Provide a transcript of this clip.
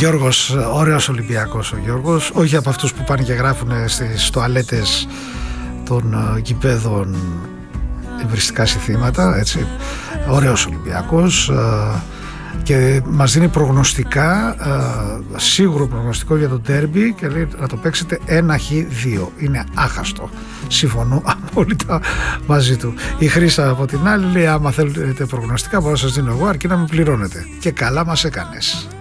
Γιώργος, ωραίος Ολυμπιακός ο Γιώργος, όχι από αυτούς που πάνε και γράφουν στις τουαλέτες των γηπέδων υβριστικά συνθήματα, έτσι. Ωραίος Ολυμπιακός και μας δίνει προγνωστικά, σίγουρο προγνωστικό για το ντέρμπι και λέει να το παίξετε 1-2, είναι άχαστο. Συμφωνώ απόλυτα μαζί του. Η Χρύσα από την άλλη λέει άμα θέλετε προγνωστικά μπορώ να σας δίνω εγώ αρκεί να με πληρώνετε, και καλά μας έκανες.